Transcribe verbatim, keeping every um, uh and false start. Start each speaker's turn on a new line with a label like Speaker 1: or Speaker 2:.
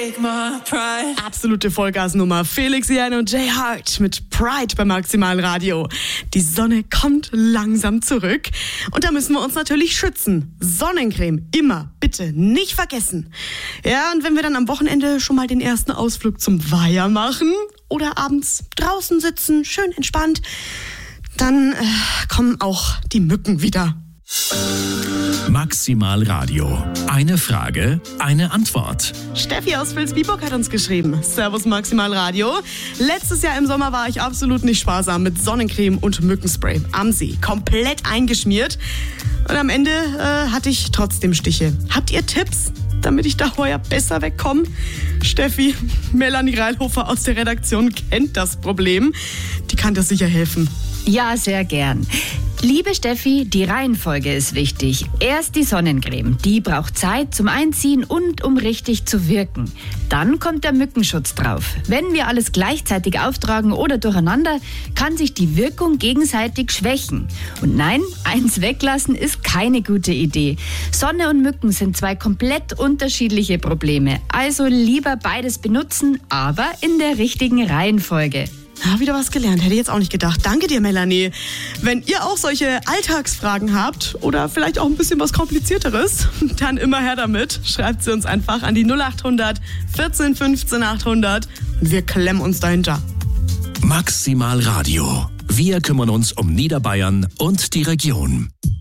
Speaker 1: take my pride.
Speaker 2: Absolute Vollgasnummer. Felix Jan und Jay Hart mit Pride bei Maximal Radio. Die Sonne kommt langsam zurück und da müssen wir uns natürlich schützen. Sonnencreme immer bitte nicht vergessen. Ja, und wenn wir dann am Wochenende schon mal den ersten Ausflug zum Weiher machen oder abends draußen sitzen, schön entspannt, dann äh, kommen auch die Mücken wieder.
Speaker 3: Maximal Radio. Eine Frage, eine Antwort.
Speaker 2: Steffi aus Vilsbiburg hat uns geschrieben. Servus Maximal Radio. Letztes Jahr im Sommer war ich absolut nicht sparsam mit Sonnencreme und Mückenspray am See. Komplett eingeschmiert. Und am Ende äh, hatte ich trotzdem Stiche. Habt ihr Tipps, damit ich da heuer besser wegkomme? Steffi, Melanie Reilhofer aus der Redaktion kennt das Problem. Die kann das sicher helfen.
Speaker 4: Ja, sehr gern. Liebe Steffi, die Reihenfolge ist wichtig. Erst die Sonnencreme. Die braucht Zeit zum Einziehen und um richtig zu wirken. Dann kommt der Mückenschutz drauf. Wenn wir alles gleichzeitig auftragen oder durcheinander, kann sich die Wirkung gegenseitig schwächen. Und nein, eins weglassen ist keine gute Idee. Sonne und Mücken sind zwei komplett unterschiedliche Probleme. Also lieber beides benutzen, aber in der richtigen Reihenfolge.
Speaker 2: Ja, wieder was gelernt. Hätte ich jetzt auch nicht gedacht. Danke dir, Melanie. Wenn ihr auch solche Alltagsfragen habt oder vielleicht auch ein bisschen was Komplizierteres, dann immer her damit. Schreibt sie uns einfach an die null acht hundert vierzehn fünfzehn achthundert und wir klemmen uns dahinter.
Speaker 3: Maximal Radio. Wir kümmern uns um Niederbayern und die Region.